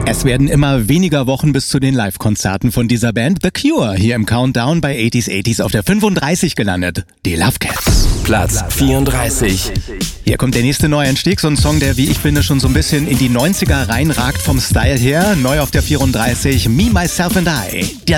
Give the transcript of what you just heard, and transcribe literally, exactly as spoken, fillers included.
Es werden immer weniger Wochen bis zu den Live-Konzerten von dieser Band The Cure hier im Countdown bei achtziger achtziger auf der fünfunddreißig gelandet. Die Love Cats. Platz vierunddreißig. Hier kommt der nächste Neueinstieg, so ein Song, der, wie ich finde, schon so ein bisschen in die neunziger reinragt vom Style her. Neu auf der vierunddreißig, Me, Myself and I. Der